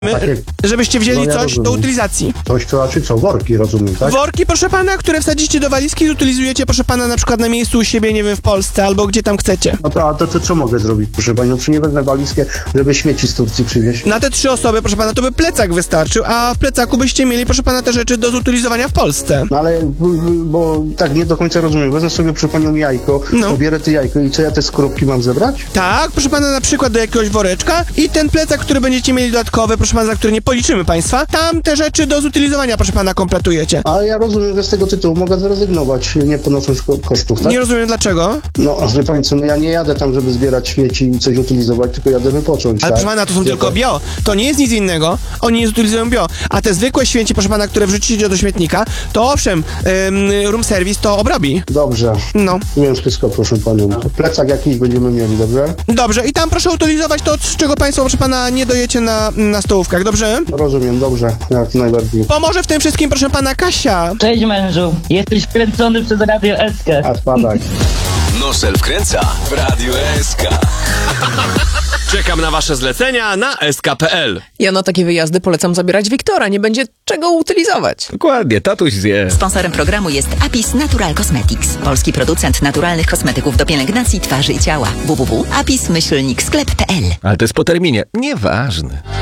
żebyście wzięli coś rozumiem. do utylizacji. Coś to znaczy co? Worki, rozumiem, tak? Worki, proszę pana, które wsadzicie do walizki i utylizujecie, proszę pana, na przykład na miejscu u siebie, nie wiem, w Polsce albo gdzie tam chcecie. No to, a to co mogę zrobić, proszę pani? No czy nie wezmę walizkę, żeby śmieci z Turcji przywieźć? Na te 3 osoby, proszę pana, to by plecak wystarczył, a w plecaku byście mieli, proszę pana, te rzeczy do zutylizowania w Polsce. No ale, bo tak nie do końca rozumiem. Wezmę sobie, proszę panią, jajko, pobierę te jajko i co, ja te skorupki mam zebrać? Tak, proszę pana, na przykład do jakiegoś woreczka i ten plecak, który będziecie mieli dodatkowy, proszę pana, za który nie policzymy państwa, tam te rzeczy do zutylizowania, proszę pana, kompletujecie. Ale ja rozumiem, że z tego tytułu mogę zrezygnować, nie ponosząc kosztów, tak? Nie rozumiem dlaczego. No, wie pani co, no ja nie jadę tam, żeby zbierać śmieci i coś utylizować, tylko jadę wypocząć, Ale tak? proszę pana, to są tylko bio. To nie jest nic innego. Oni nie zutylizują bio. A te zwykłe śmieci, proszę pana, które wrzucicie do śmietnika, to owszem, room service to obrobi. Dobrze. No. Wiem wszystko, proszę panią. Plecak jakiś będziemy mieli, dobrze? Dobrze, i tam proszę utylizować to, z czego państwo, proszę pana, nie dojecie na stołówkach, dobrze? Rozumiem, dobrze, jak najbardziej. Pomoże w tym wszystkim, proszę pana, Kasia. Cześć mężu, jesteś wkręcony przez Radio SK. A spadaj. Nosel wkręca w Radiu SK. Czekam na wasze zlecenia na sk.pl. Ja na takie wyjazdy polecam zabierać Wiktora, nie będzie czego utylizować. Dokładnie, tatuś zje. Sponsorem programu jest Apis Natural Cosmetics, polski producent naturalnych kosmetyków do pielęgnacji twarzy i ciała. www.apis-sklep.pl. Ale to jest po terminie. Nieważne.